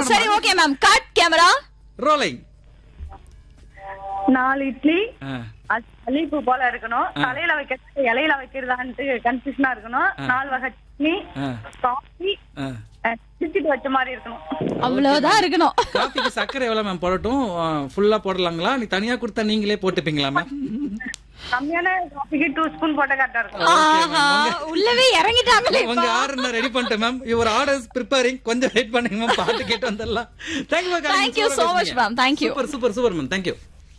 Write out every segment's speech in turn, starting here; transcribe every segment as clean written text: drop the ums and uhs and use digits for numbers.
சரி okay ma'am. Cut camera rolling. 4 idli அலிப்பு போல இருக்கணும். தலையில வைக்கிறது இலையில வைக்கிறதான்ட்டு கன்ஃபியூஷனா இருக்கணும். 4 வகை சட்னி, காஃபி பிடிச்சிட்டு வச்ச மாதிரி இருக்கணும். அவ்வளவுதான் இருக்கணும். காஃபிக்கு சக்கரை எவ்வளவு மேம் போடட்டும்? ஃபுல்லா போடலாங்களா? நீ தனியா கொடுத்தா நீங்களே போட்டுப்பீங்களா மேம்? கம்மியான காஃபிக்கு 2 ஸ்பூன் போட்ட கரெக்டா இருக்கும். உள்ளவே இறங்கிட்டாங்களே. உங்க ஆர்டர் ரெடி பண்ணிட்டேன் மேம். Your orders பிரிப்பேரிங். கொஞ்சம் வெயிட் பண்ணுங்க மேம். பாட்டு கேட்டு வந்துடலாம். Thank you so much ma'am. Thank you. Super ma'am. Thank you.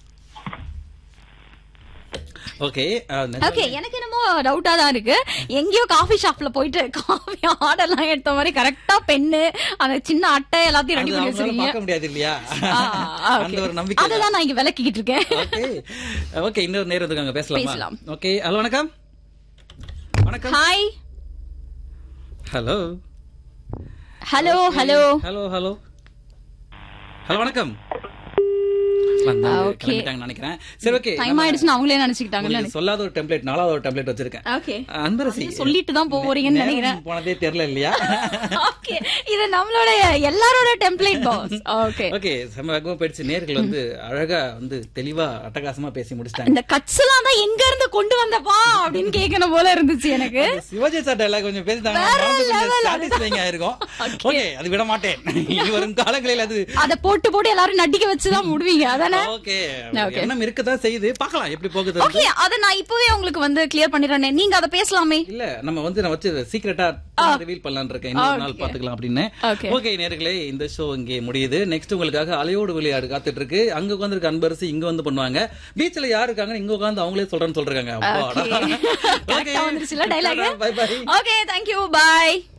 Okay எனக்கு என்னமோ டவுட்டா தான் இருக்கு. எங்கேயோ காஃபி ஷாப்ல போயிட்டு காஃபி ஆர்டர்லாம் எடுத்த மாதிரி கரெக்டா பென்னு அந்த சின்ன அட்டை எல்லாத்தையும் ரெடி பண்ணி வச்சிருக்கீங்க. பார்க்க முடியாது இல்லையா? அந்த ஒரு நம்பிக்கை. அதுதான் நான் இங்க விளக்கிட்டு இருக்கேன். ஓகே இன்னொரு நேரம் இருக்காங்க, பேசலாம். ஓகே ஹலோ வணக்கம். வணக்கம். Hi. Hello hello hello hello hello hello வணக்கம். நினைக்கிறேன். சரி ஓகே டைம் ஆயிடுச்சுன்னு அவங்களே நினைச்சுக்கிட்டாங்க. சொல்லாத ஒரு டெம்ப்ளேட், 4வது ஒரு டெம்ப்ளேட் வச்சிருக்கேன். ஓகே அன்பரசி சொல்லிட்டு தான் போறீங்கன்னு நினைக்கிறேன். போனதே தெரியல இல்லையா? ஓகே இது நம்மளோட எல்லாரோட டெம்ப்ளேட் பாஸ். ஓகே ஓகே செம வேகமா போயிடுச்சு. நேர்கள் வந்து அழகா வந்து தெளிவா அட்டகாசமா பேசி முடிச்சிட்டாங்க. இந்த கட்ஸ் எல்லாம் தான் எங்க இருந்து கொண்டு வந்தப்பா அப்படின்னு கேட்கணும் போல இருந்துச்சு எனக்கு. சிவாஜி சார் டயலாக் கொஞ்சம் பேசிட்டாங்க ஆயிருக்கும். ஓகே அது விட மாட்டேன். இனி வரும் காலங்களில் அது அத போட்டு எல்லாரும் நடிக்க வச்சுதான் முடிவீங்க அதானே? ஓகே எண்ணம் இருக்கதான் செய்யுது. பார்க்கலாம் எப்படி போகுது. ஓகே அத நான் இப்பவே உங்களுக்கு வந்து கிளியர் பண்ணிடுறேன். நீங்க அத பேசலாமே. இல்ல நம்ம வந்து நான் வச்சு சீக்ரெட்டா ரிவீல் பண்ணலாம்னு இருக்கேன். இன்னொரு நாள் பாத்துக்கலாம் அப்படின்னு. ஓகே நேர்களே இந்த ஷோ இங்கே முடியுது. நெக்ஸ்ட் உங்களுக்காக அலையோடு விளையாடு காத்துட்டு இருக்கு. அங்க உட்கார்ந்து அன்பரசி இங்க வந்து பண்ணுவாங்க. பீச்ல யாரு இருக்காங்க இங்க உட்கார்ந்து அவங்களே சொல்றேன்னு சொல்றாங்க. Okay வந்துருச்சுல dialogue. By by. Okay thank you by.